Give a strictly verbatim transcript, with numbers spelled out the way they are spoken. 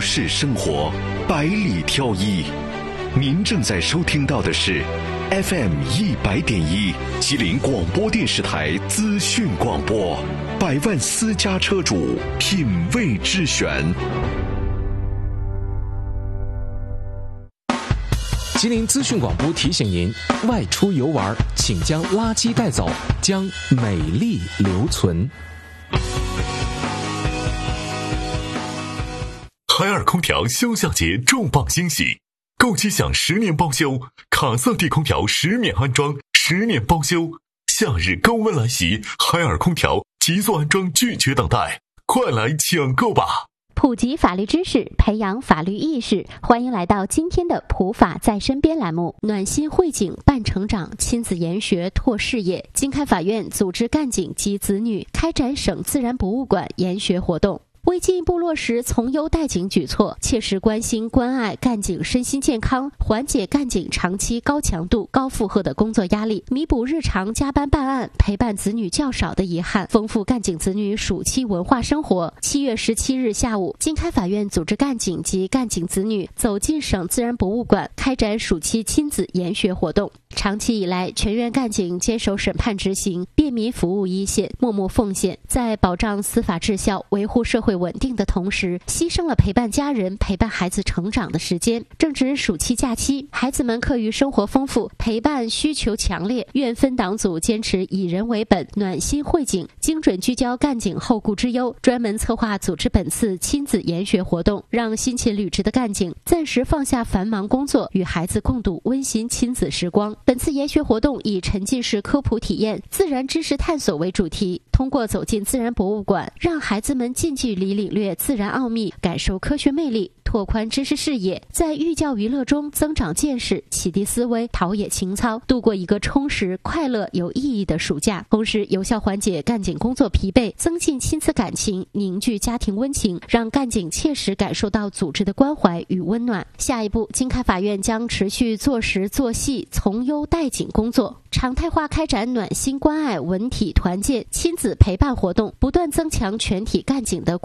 市生活，百里挑一。您正在收听到的是 F M 一百点一吉林广播电视台资讯广播，百万私家车主品味之选。 吉林资讯广播提醒您：外出游玩，请将垃圾带走，将美丽留存。 海尔空调休夏节重磅惊喜，购机享十年包修，卡萨帝空调十免安装，十年包修。夏日高温来袭，海尔空调急速安装拒绝等待，快来抢购吧！ 普及法律知识，培养法律意识，欢迎来到今天的普法在身边栏目。暖心惠警伴成长，亲子研学拓事业。经开法院组织干警及子女开展省自然博物馆研学活动。为进一步落实从优待警举措，切实关心关爱干警身心健康，缓解干警长期高强度、高负荷的工作压力，弥补日常加班办案、陪伴子女较少的遗憾，丰富干警子女暑期文化生活。七月十七日下午，经开法院组织干警及干警子女走进省自然博物馆，开展暑期亲子研学活动。长期以来，全院干警坚守审判执行、便民服务一线，默默奉献，在保障司法治效、维护社会稳定的同时，牺牲了陪伴家人、陪伴孩子成长的时间。正值暑期假期，孩子们课余生活丰富，陪伴需求强烈，院分党组坚持以人为本，暖心惠警，精准聚焦干警后顾之忧，专门策划组织本次亲子研学活动，让辛勤履职的干警暂时放下繁忙工作，与孩子共度温馨亲子时光。本次研学活动以沉浸式科普体验、自然知识探索为主题，通过走进自然博物馆，让孩子们近距离领略自然奥秘，感受科学魅力，拓宽知识视野，在寓教于乐中增长见识，启迪思维，陶冶情操，度过一个充实、快乐、有意义的暑假。同时，有效缓解干警工作疲惫，增进亲子感情，凝聚家庭温情，让干警切实感受到组织的关怀与温暖。下一步，经开法院将持续做实做细从优待警工作，常态化开展暖心关爱、文体团建、亲子陪伴活动，不断增强全体干警的